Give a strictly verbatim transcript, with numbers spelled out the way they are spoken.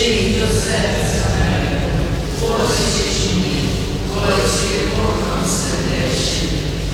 Прийдіть до серця мене, посічеш мені, коли ці роком сердечні.